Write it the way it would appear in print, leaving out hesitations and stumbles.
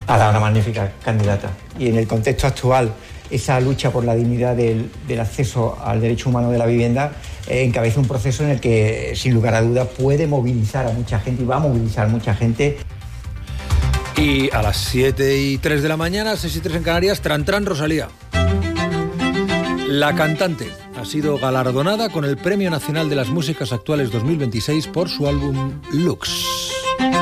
Ada, una magnífica candidata. Y en el contexto actual, esa lucha por la dignidad del acceso al derecho humano de la vivienda encabeza un proceso en el que, sin lugar a dudas, puede movilizar a mucha gente y va a movilizar a mucha gente. Y a las 7:03 de la mañana, 6:03 en Canarias, Tran Rosalía. La cantante ha sido galardonada con el Premio Nacional de las Músicas Actuales 2026 por su álbum Lux.